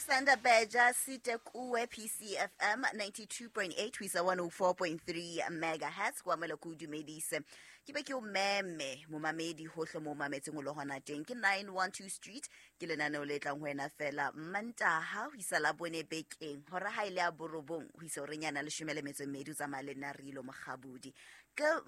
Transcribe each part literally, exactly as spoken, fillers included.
Fender Beja Site Kuwe P C F M ninety-two point eight Wisa one oh four point three megahertz kwa melo ku dumedise ke be ke o meme mo mamedi hohle mo mametseng o lo hona teng ke nine one two Street ke lenane o letlang hoena fela Mantaha Wisa la bone bekeng hora ha ile a borobong Wisa o renyana le shumele metso medu tsa malena rilo mogabudi. Good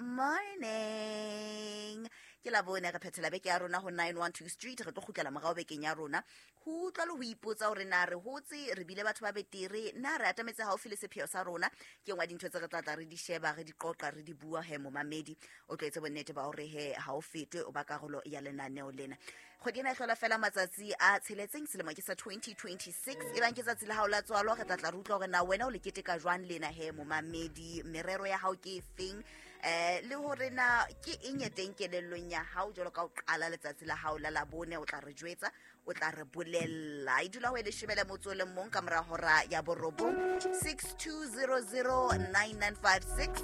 morning. Ke la bone re phethela beke ya rona ho nine one two Street re tlo khutlela mogao bekeng ya rona ho tla lo ho ipotsa hore na re hotse re bile batho ba betere na re atametse haufi le sepheo sa rona ke ngwa dintho tse re tla tla re di sheba re di qoqa re di bua he mo mamedi o tletse bonnete ba hore he ha o fetwe o ba karolo ya lenaneo lena go dina hlola fela matsatsi a tsheletseng selemo ke sa twenty twenty-six e bang ke tsatsi la hao la tswalo re tla tla rutla hore na wena o le keteka jwang lena he mo mamedi merero ya hao ke efeng eh le hore na ke eng e teng kelellong ya hao jalo ka o qala letsatsi la hao la la bone o tla re jwetsa o tla re bolella idula ho le shebela motso le mong ka mora hora ya borobo six two zero zero nine nine five six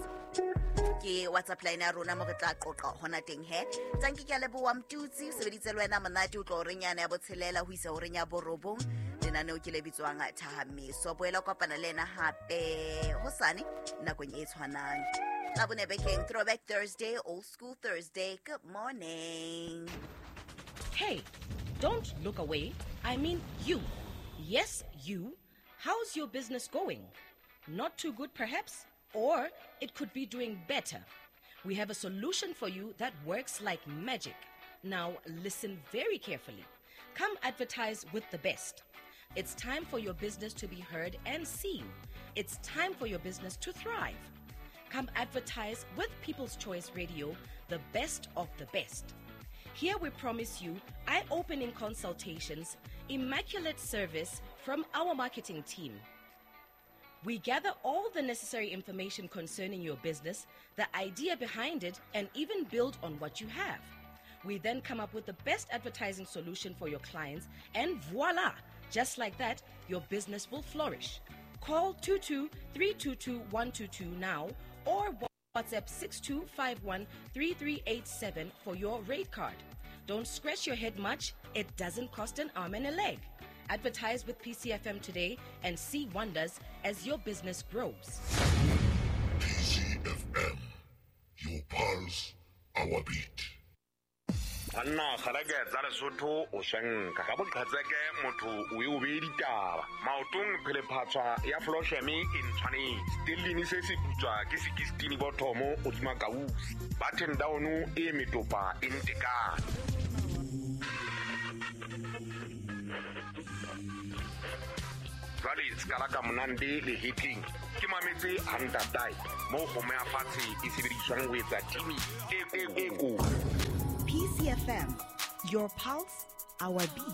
ke WhatsApp line ya rona mo re tla qoqa hona teng he tsanki ke le bo wa mtutsi se beditse le wena monate o tlo renyana ya botshelela ho isa o renya borobong lenaneo ke le bitswang Thahamiso boela kopana le ena hape hosane nakong e tshwanang Abune Bekeng Throwback Thursday, Old School Thursday. Good morning. Hey, don't look away. I mean you. Yes, you. How's your business going? Not too good, perhaps? Or it could be doing better. We have a solution for you that works like magic. Now, listen very carefully. Come advertise with the best. It's time for your business to be heard and seen. It's time for your business to thrive. Come advertise with People's Choice Radio, the best of the best. Here we promise you eye-opening consultations, immaculate service from our marketing team. We gather all the necessary information concerning your business, the idea behind it, and even build on what you have. We then come up with the best advertising solution for your clients, and voila! Just like that, your business will flourish. Call two two three two two one two two now or WhatsApp six two five one three three eight seven for your rate card. Don't scratch your head much. It doesn't cost an arm and a leg. Advertise with P C F M today and see wonders as your business grows. P C F M, your pulse, our beat. Anna khalage tsala sotho o shanka ka bokhatseke motho o e obedi taba maotong phele phatswa ya floshemi in tshwane dilini se se putswa ke sixteen bothomo o di makausi button down e metopa in tekana Valley skala ka monande le hitting ke mametse handa dai mo go me afatse e sebediswang ho etsa timi e e e go P C F M, your pulse, our beat.